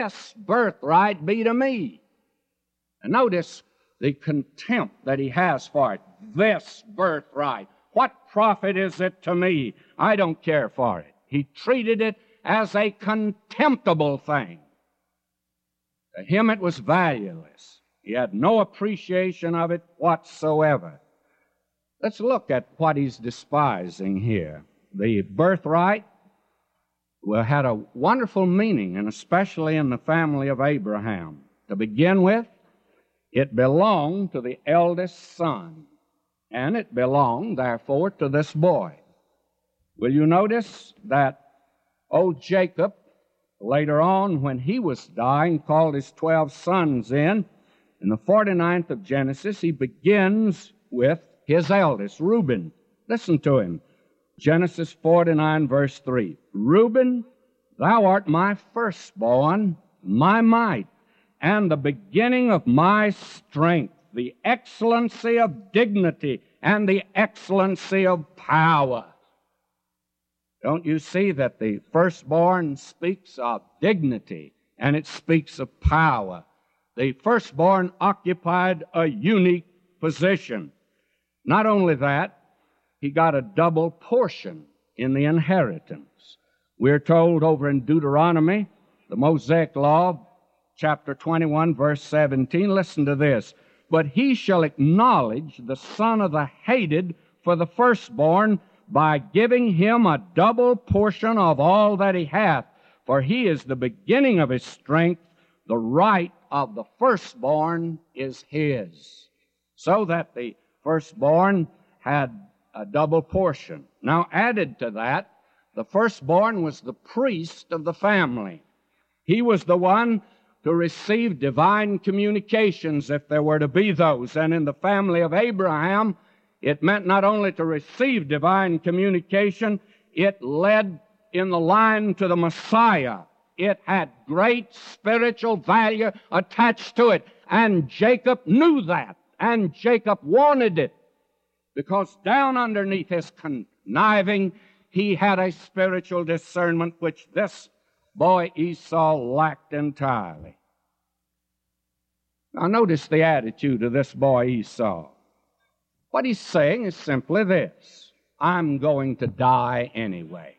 this birthright be to me? And notice the contempt that he has for it. This birthright. What profit is it to me? I don't care for it. He treated it as a contemptible thing. To him it was valueless. He had no appreciation of it whatsoever. Let's look at what he's despising here. The birthright had a wonderful meaning, and especially in the family of Abraham. To begin with, it belonged to the eldest son, and it belonged, therefore, to this boy. Will you notice that old Jacob, later on, when he was dying, called his 12 sons in the 49th of Genesis, he begins with his eldest, Reuben. Listen to him. Genesis 49, verse 3. Reuben, thou art my firstborn, my might, and the beginning of my strength, the excellency of dignity, and the excellency of power. Don't you see that the firstborn speaks of dignity, and it speaks of power? The firstborn occupied a unique position. Not only that, he got a double portion in the inheritance. We're told over in Deuteronomy, the Mosaic Law, chapter 21, verse 17, listen to this. But he shall acknowledge the son of the hated for the firstborn by giving him a double portion of all that he hath, for he is the beginning of his strength, the right of the firstborn is his. So that the firstborn had a double portion. Now, added to that, the firstborn was the priest of the family. He was the one to receive divine communications if there were to be those. And in the family of Abraham, it meant not only to receive divine communication, it led in the line to the Messiah. It had great spiritual value attached to it. And Jacob knew that. And Jacob wanted it. Because down underneath his conniving, he had a spiritual discernment which this boy Esau lacked entirely. Now notice the attitude of this boy Esau. What he's saying is simply this: I'm going to die anyway.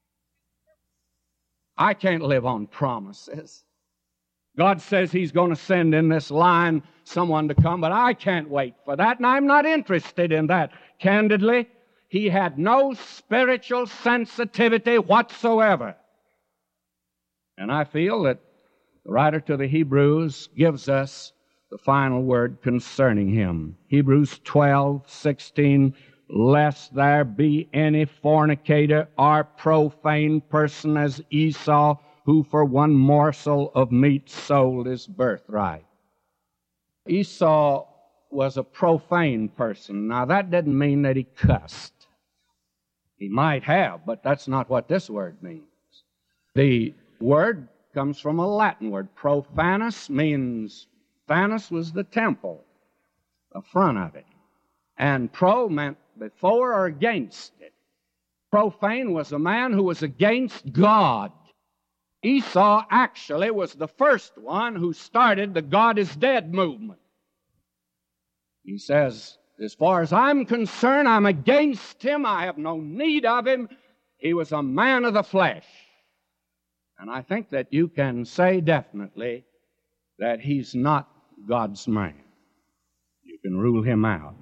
I can't live on promises. God says he's going to send in this line someone to come, but I can't wait for that, and I'm not interested in that. Candidly, he had no spiritual sensitivity whatsoever. And I feel that the writer to the Hebrews gives us the final word concerning him. Hebrews 12:16, lest there be any fornicator or profane person as Esau, who for one morsel of meat sold his birthright. Esau was a profane person. Now, that didn't mean that he cussed. He might have, but that's not what this word means. The word comes from a Latin word. Profanus means, fanus was the temple, the front of it. And pro meant before or against it. Profane was a man who was against God. Esau actually was the first one who started the God is dead movement. He says, as far as I'm concerned, I'm against him. I have no need of him. He was a man of the flesh. And I think that you can say definitely that he's not God's man. You can rule him out.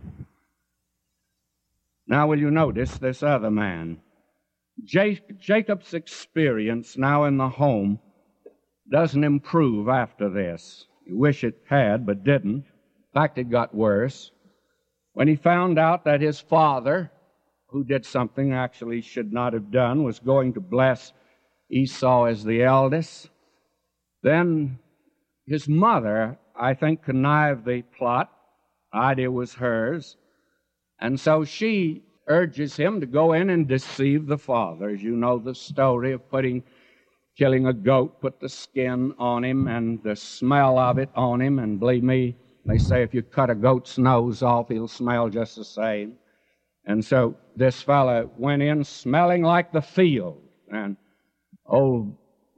Now, will you notice this other man? Jacob's experience now in the home doesn't improve after this. You wish it had, but didn't. In fact, it got worse. When he found out that his father, who did something actually he should not have done, was going to bless Esau as the eldest, then his mother, I think, connived the plot. The idea was hers. And so she urges him to go in and deceive the father. As you know the story of killing a goat, put the skin on him and the smell of it on him. And believe me, they say if you cut a goat's nose off, he'll smell just the same. And so this fellow went in smelling like the field. And old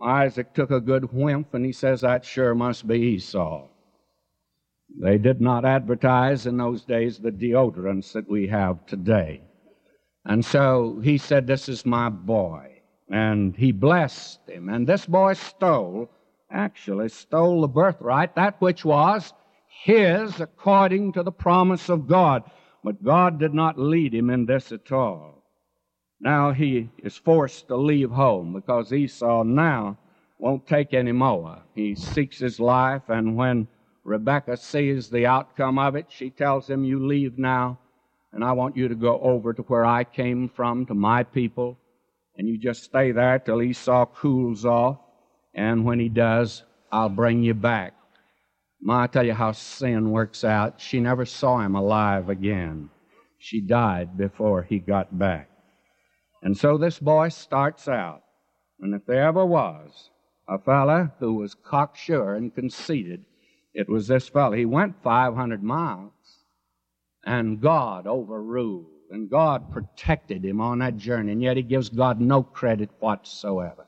Isaac took a good whiff, and he says, that sure must be Esau. They did not advertise in those days the deodorants that we have today. And so he said, this is my boy. And he blessed him. And this boy actually stole the birthright, that which was his according to the promise of God. But God did not lead him in this at all. Now he is forced to leave home because Esau now won't take any more. He seeks his life, and when Rebekah sees the outcome of it, she tells him, you leave now, and I want you to go over to where I came from, to my people, and you just stay there till Esau cools off, and when he does, I'll bring you back. I tell you how sin works out. She never saw him alive again. She died before he got back. And so this boy starts out, and if there ever was a fella who was cocksure and conceited, it was this fellow. He went 500 miles, and God overruled, and God protected him on that journey, and yet he gives God no credit whatsoever.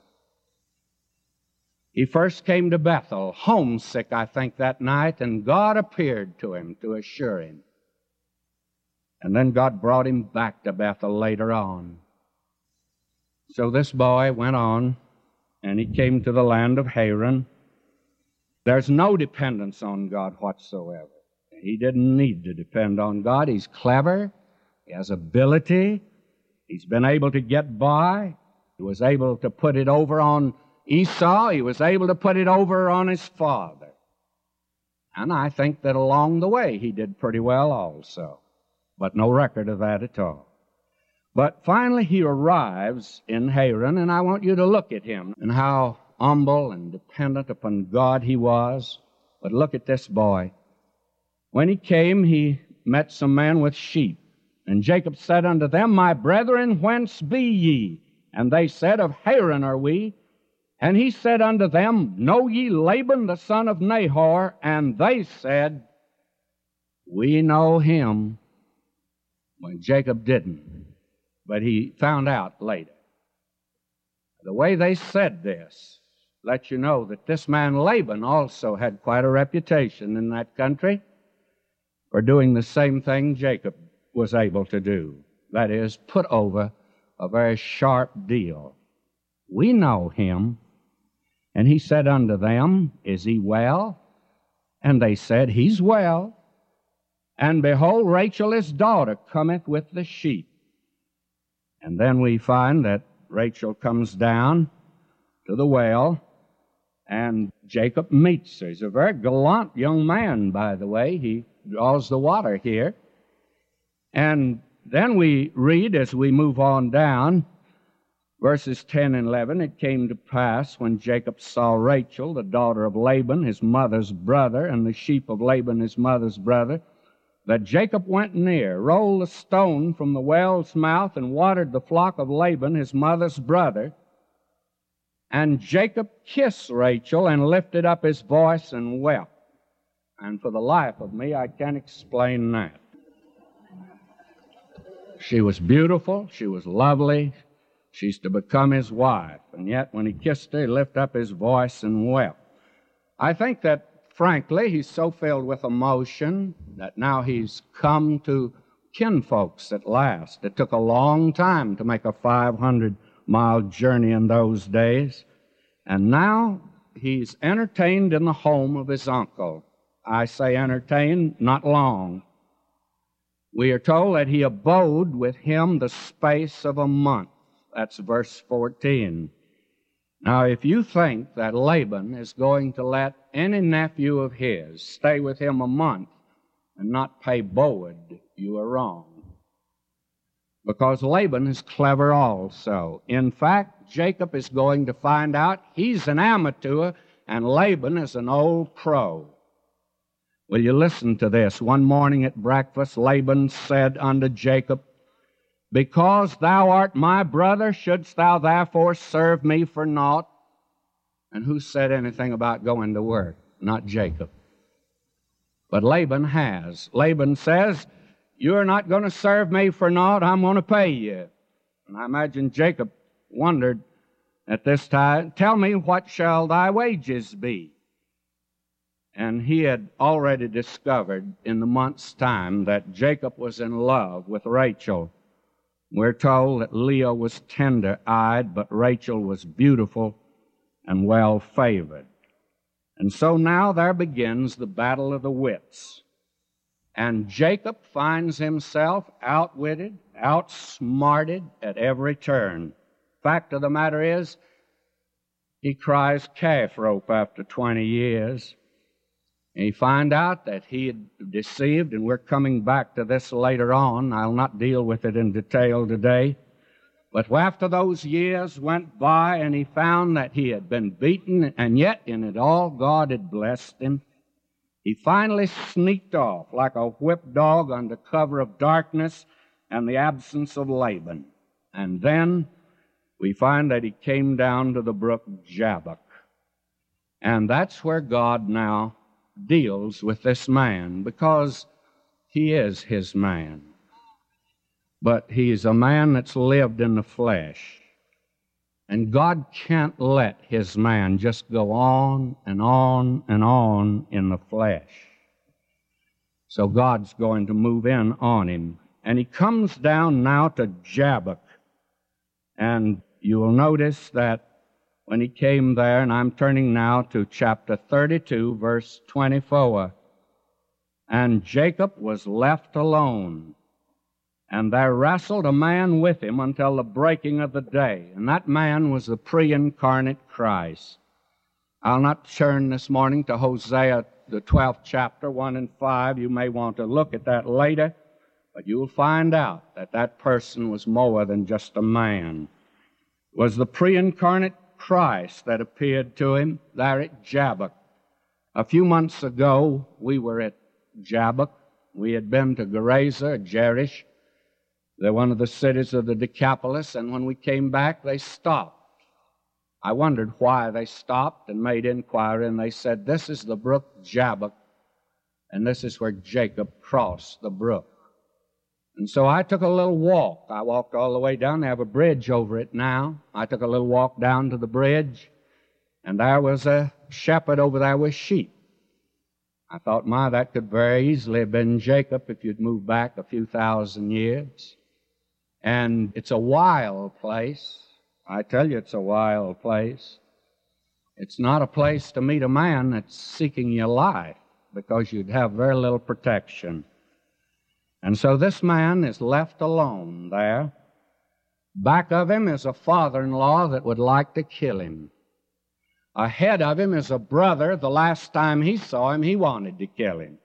He first came to Bethel, homesick, I think, that night, and God appeared to him to assure him. And then God brought him back to Bethel later on. So this boy went on, and he came to the land of Haran. There's no dependence on God whatsoever. He didn't need to depend on God. He's clever. He has ability. He's been able to get by. He was able to put it over on Esau. He was able to put it over on his father. And I think that along the way he did pretty well also. But no record of that at all. But finally he arrives in Haran, and I want you to look at him and how humble and dependent upon God he was. But look at this boy. When he came, he met some men with sheep. And Jacob said unto them, my brethren, whence be ye? And they said, of Haran are we. And he said unto them, know ye Laban the son of Nahor? And they said, we know him. When Jacob didn't. But he found out later. The way they said this lets you know that this man Laban also had quite a reputation in that country for doing the same thing Jacob was able to do. That is, put over a very sharp deal. We know him. And he said unto them, is he well? And they said, he's well. And behold, Rachel his daughter cometh with the sheep. And then we find that Rachel comes down to the well, and Jacob meets her. He's a very gallant young man, by the way. He draws the water here. And then we read, as we move on down, verses 10 and 11, it came to pass when Jacob saw Rachel, the daughter of Laban, his mother's brother, and the sheep of Laban, his mother's brother, that Jacob went near, rolled a stone from the well's mouth, and watered the flock of Laban, his mother's brother. And Jacob kissed Rachel and lifted up his voice and wept. And for the life of me, I can't explain that. She was beautiful. She was lovely. She's to become his wife. And yet, when he kissed her, he lifted up his voice and wept. I think that, frankly, he's so filled with emotion that now he's come to kinfolks at last. It took a long time to make a 500-mile journey in those days. And now he's entertained in the home of his uncle. I say entertained, not long. We are told that he abode with him the space of a month. That's verse 14. Now, if you think that Laban is going to let any nephew of his stay with him a month and not pay board, you are wrong. Because Laban is clever also. In fact, Jacob is going to find out he's an amateur and Laban is an old pro. Will you listen to this? One morning at breakfast, Laban said unto Jacob, because thou art my brother, shouldst thou therefore serve me for naught? And who said anything about going to work? Not Jacob. But Laban has. Laban says, you're not going to serve me for naught, I'm going to pay you. And I imagine Jacob wondered, at this time, tell me, what shall thy wages be? And he had already discovered in the month's time that Jacob was in love with Rachel. We're told that Leah was tender-eyed, but Rachel was beautiful and well-favored. And so now there begins the battle of the wits. And Jacob finds himself outwitted, outsmarted at every turn. Fact of the matter is, he cries calf rope after 20 years. And you find out that he had deceived, and we're coming back to this later on. I'll not deal with it in detail today. But after those years went by and he found that he had been beaten, and yet in it all God had blessed him, he finally sneaked off like a whipped dog under cover of darkness and the absence of Laban. And then we find that he came down to the brook Jabbok. And that's where God now deals with this man, because he is his man. But he's a man that's lived in the flesh. And God can't let his man just go on and on and on in the flesh. So God's going to move in on him. And he comes down now to Jabbok. And you will notice that when he came there, and I'm turning now to chapter 32, verse 24. And Jacob was left alone, and there wrestled a man with him until the breaking of the day. And that man was the pre-incarnate Christ. I'll not turn this morning to Hosea, the 12th chapter, 1 and 5. You may want to look at that later, but you'll find out that that person was more than just a man. It was the pre-incarnate Christ that appeared to him there at Jabbok. A few months ago, we were at Jabbok. We had been to Gerasa, Jerish. They're one of the cities of the Decapolis, and when we came back, they stopped. I wondered why they stopped and made inquiry, and they said, this is the brook Jabbok, and this is where Jacob crossed the brook. And so I took a little walk. I walked all the way down. They have a bridge over it now. I took a little walk down to the bridge, and there was a shepherd over there with sheep. I thought, that could very easily have been Jacob if you'd moved back a few thousand years. And it's a wild place. I tell you, it's a wild place. It's not a place to meet a man that's seeking your life, because you'd have very little protection. And so this man is left alone there. Back of him is a father-in-law that would like to kill him. Ahead of him is a brother. The last time he saw him, he wanted to kill him.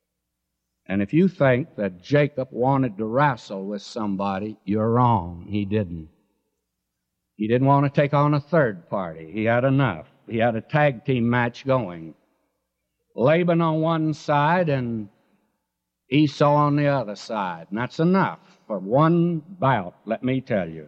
And if you think that Jacob wanted to wrestle with somebody, you're wrong. He didn't. He didn't want to take on a third party. He had enough. He had a tag team match going. Laban on one side and Esau on the other side. And that's enough for one bout, let me tell you.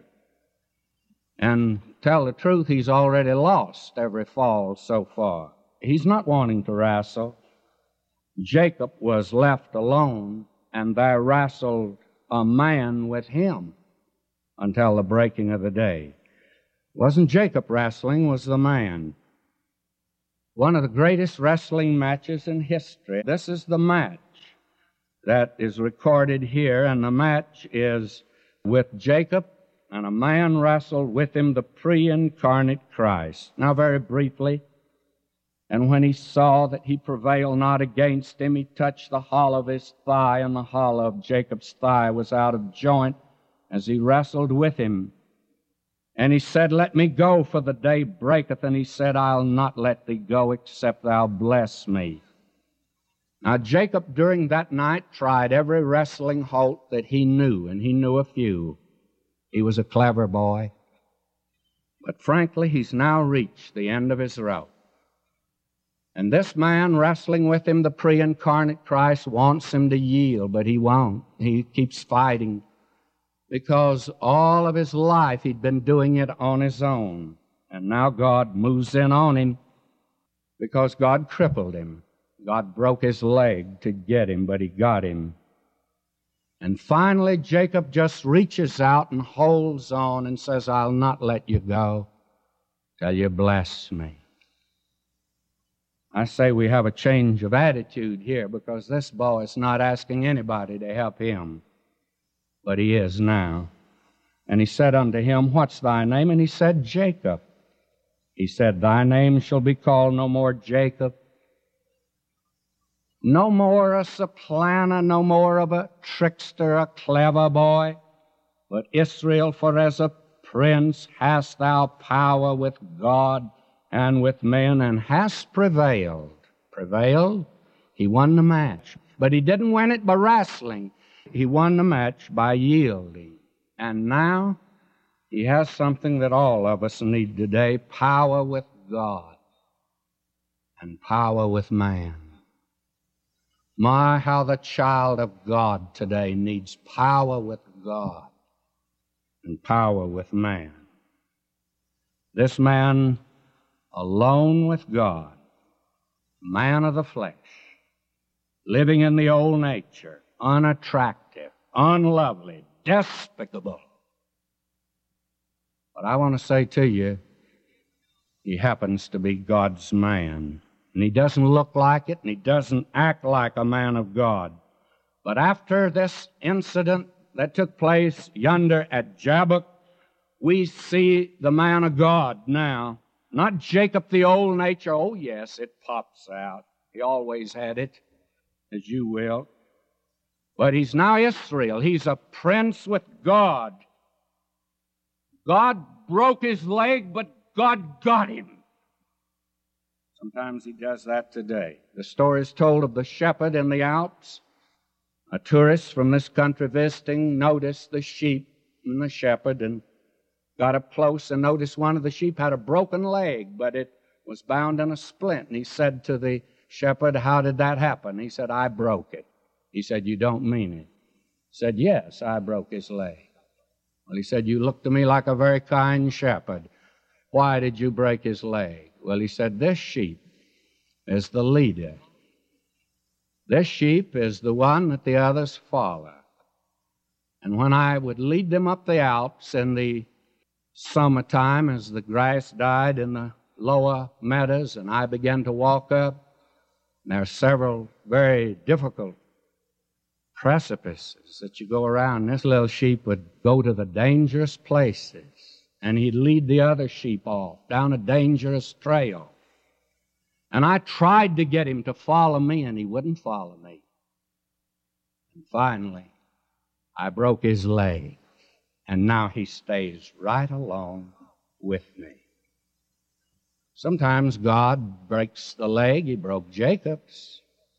And tell the truth, he's already lost every fall so far. He's not wanting to wrestle. Jacob was left alone, and there wrestled a man with him until the breaking of the day. It wasn't Jacob wrestling, it was the man. One of the greatest wrestling matches in history. This is the match that is recorded here, and the match is with Jacob, and a man wrestled with him, the pre-incarnate Christ. Now, very briefly, and when he saw that he prevailed not against him, he touched the hollow of his thigh, and the hollow of Jacob's thigh was out of joint as he wrestled with him. And he said, let me go, for the day breaketh. And he said, I'll not let thee go, except thou bless me. Now, Jacob during that night tried every wrestling halt that he knew, and he knew a few. He was a clever boy. But frankly, he's now reached the end of his rope. And this man wrestling with him, the pre-incarnate Christ, wants him to yield, but he won't. He keeps fighting, because all of his life he'd been doing it on his own. And now God moves in on him, because God crippled him. God broke his leg to get him, but he got him. And finally, Jacob just reaches out and holds on and says, I'll not let you go. Shall you bless me? I say we have a change of attitude here because this boy is not asking anybody to help him, but he is now. And he said unto him, What's thy name? And he said, Jacob. He said, Thy name shall be called no more Jacob, no more a supplanter, no more of a trickster, a clever boy, but Israel, for as a prince hast thou power with God and with men, and hast prevailed. Prevailed? He won the match. But he didn't win it by wrestling. He won the match by yielding. And now he has something that all of us need today, power with God and power with man. My, how the child of God today needs power with God and power with man. This man, alone with God, man of the flesh, living in the old nature, unattractive, unlovely, despicable. But I want to say to you, he happens to be God's man. And he doesn't look like it, and he doesn't act like a man of God. But after this incident that took place yonder at Jabbok, we see the man of God now. Not Jacob, the old nature. Oh, yes, it pops out. He always had it, as you will. But he's now Israel. He's a prince with God. God broke his leg, but God got him. Sometimes he does that today. The story is told of the shepherd in the Alps. A tourist from this country visiting noticed the sheep and the shepherd and got up close and noticed one of the sheep had a broken leg, but it was bound in a splint. And he said to the shepherd, How did that happen? He said, I broke it. He said, You don't mean it. He said, Yes, I broke his leg. Well, he said, You look to me like a very kind shepherd. Why did you break his leg? Well, he said, This sheep is the leader. This sheep is the one that the others follow. And when I would lead them up the Alps in the summertime, as the grass died in the lower meadows, and I began to walk up, and there are several very difficult precipices that you go around. This little sheep would go to the dangerous places, and he'd lead the other sheep off down a dangerous trail. And I tried to get him to follow me, and he wouldn't follow me. And finally, I broke his leg, and now he stays right along with me. Sometimes God breaks the leg. He broke Jacob's.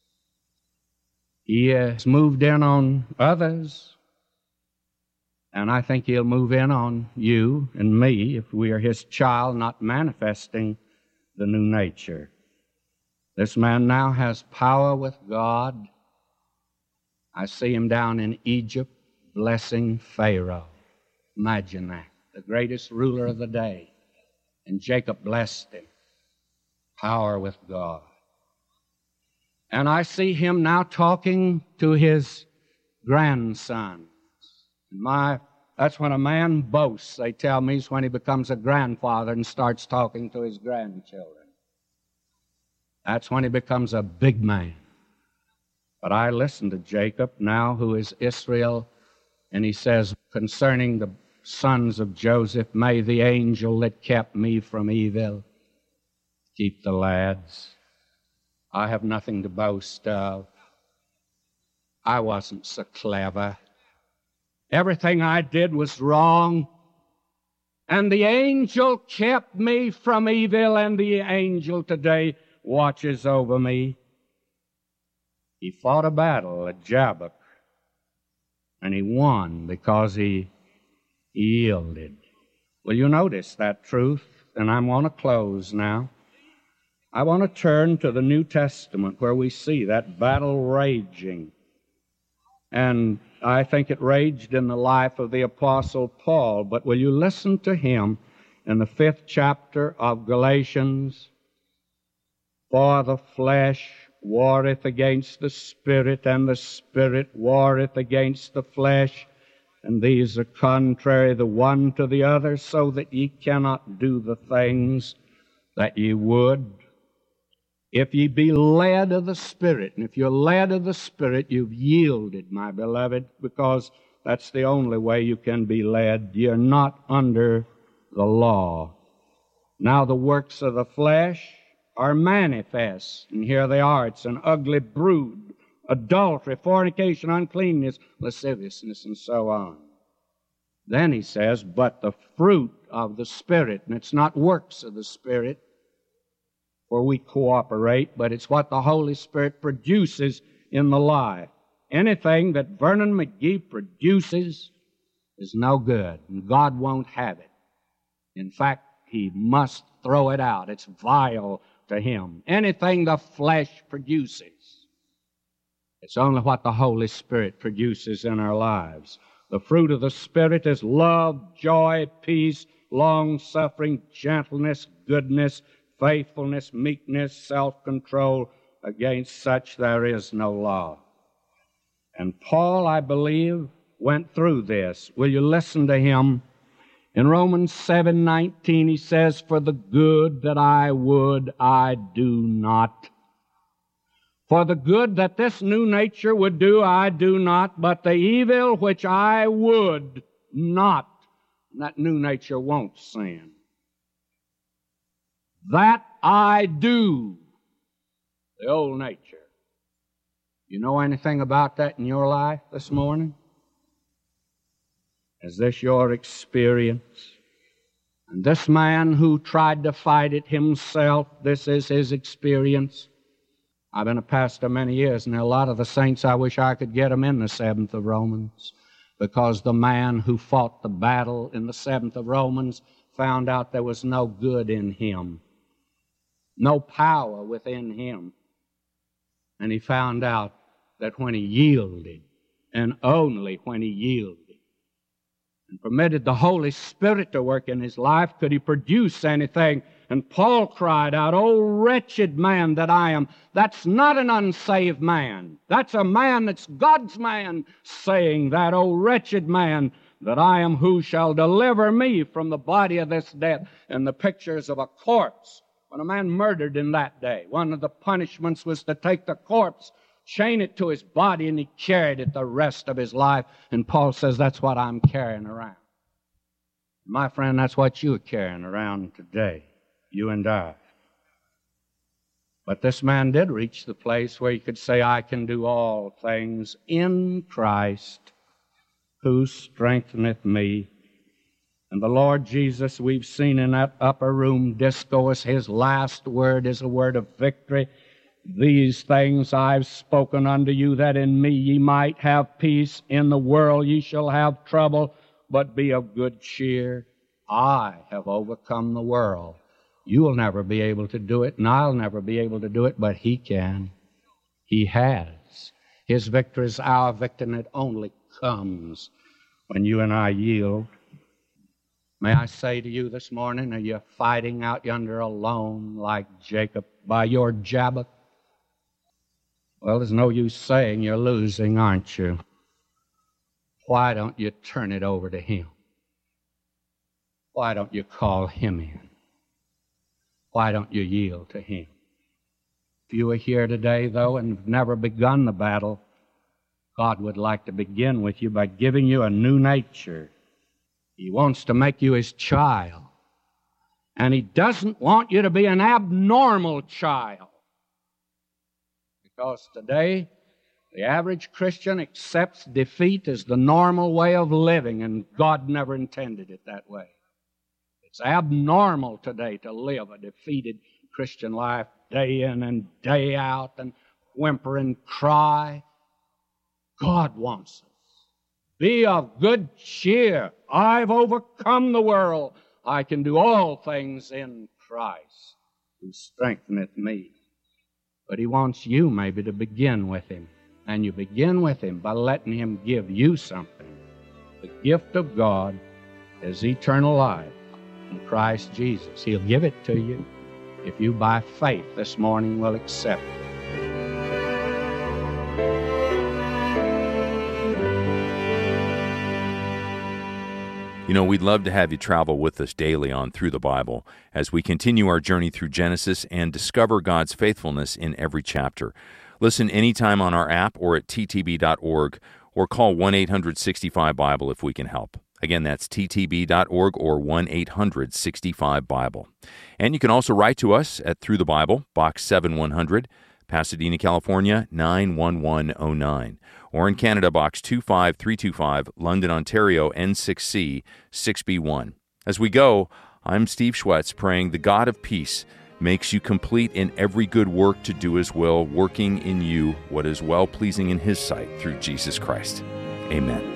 He has moved in on others, and I think he'll move in on you and me if we are his child, not manifesting the new nature. This man now has power with God. I see him down in Egypt blessing Pharaoh. Imagine that, the greatest ruler of the day. And Jacob blessed him. Power with God. And I see him now talking to his grandsons. That's when a man boasts, they tell me, is when he becomes a grandfather and starts talking to his grandchildren. That's when he becomes a big man. But I listen to Jacob now, who is Israel, and he says, concerning the sons of Joseph, may the angel that kept me from evil keep the lads. I have nothing to boast of. I wasn't so clever. Everything I did was wrong. And the angel kept me from evil, and the angel today watches over me. He fought a battle at Jabbok, and he won because he yielded. Well, you notice that truth, and I want to close now. I want to turn to the New Testament where we see that battle raging. And I think it raged in the life of the Apostle Paul. But will you listen to him in the 5th chapter of Galatians? For the flesh warreth against the Spirit, and the Spirit warreth against the flesh. And these are contrary the one to the other, so that ye cannot do the things that ye would, if ye be led of the Spirit. And if you're led of the Spirit, you've yielded, my beloved, because that's the only way you can be led. You're not under the law. Now the works of the flesh are manifest, and here they are. It's an ugly brood: adultery, fornication, uncleanness, lasciviousness, and so on. Then he says, but the fruit of the Spirit, and it's not works of the Spirit, for we cooperate, but it's what the Holy Spirit produces in the life. Anything that Vernon McGee produces is no good, and God won't have it. In fact, He must throw it out. It's vile to Him. Anything the flesh produces, it's only what the Holy Spirit produces in our lives. The fruit of the Spirit is love, joy, peace, long-suffering, gentleness, goodness, faithfulness, meekness, self-control. Against such there is no law. And Paul, I believe, went through this. Will you listen to him? In Romans 7:19, he says, for the good that I would, I do not. For the good that this new nature would do, I do not, but the evil which I would not. And that new nature won't sin. That I do. The old nature. You know anything about that in your life this morning? Is this your experience? And this man who tried to fight it himself, this is his experience. I've been a pastor many years, and a lot of the saints, I wish I could get them in the 7th of Romans, because the man who fought the battle in the 7th of Romans found out there was no good in him, no power within him. And he found out that when he yielded, and only when he yielded, and permitted the Holy Spirit to work in his life, could he produce anything. And Paul cried out, "O wretched man that I am." That's not an unsaved man. That's a man that's God's man saying that, "O wretched man that I am, who shall deliver me from the body of this death?" And the pictures of a corpse. When a man murdered in that day, one of the punishments was to take the corpse, chain it to his body, and he carried it the rest of his life. And Paul says, that's what I'm carrying around. My friend, that's what you're carrying around today, you and I. But this man did reach the place where he could say, "I can do all things in Christ who strengtheneth me." And the Lord Jesus, we've seen in that upper room discourse, his last word is a word of victory. "These things I've spoken unto you, that in me ye might have peace. In the world ye shall have trouble, but be of good cheer. I have overcome the world." You'll never be able to do it, and I'll never be able to do it, but he can. He has. His victory is our victory, and it only comes when you and I yield. May I say to you this morning, are you fighting out yonder alone like Jacob by your Jabbok? Well, there's no use saying you're losing, aren't you? Why don't you turn it over to him? Why don't you call him in? Why don't you yield to him? If you are here today, though, and have never begun the battle, God would like to begin with you by giving you a new nature. He wants to make you his child. And he doesn't want you to be an abnormal child. Because today, the average Christian accepts defeat as the normal way of living, and God never intended it that way. It's abnormal today to live a defeated Christian life day in and day out and whimper and cry. God wants us. Be of good cheer. I've overcome the world. I can do all things in Christ who strengtheneth me. But he wants you maybe to begin with him. And you begin with him by letting him give you something. The gift of God is eternal life in Christ Jesus. He'll give it to you if you by faith this morning will accept it. We'd love to have you travel with us daily on Through the Bible as we continue our journey through Genesis and discover God's faithfulness in every chapter. Listen anytime on our app or at ttb.org, or call 1-800-65-BIBLE if we can help. Again, that's ttb.org or 1-800-65-BIBLE. And you can also write to us at Through the Bible, Box 7100, Pasadena, California, 91109. Or in Canada, Box 25325, London, Ontario, N6C, 6B1. As we go, I'm Steve Schwetz, praying the God of peace makes you complete in every good work to do His will, working in you what is well-pleasing in His sight through Jesus Christ. Amen.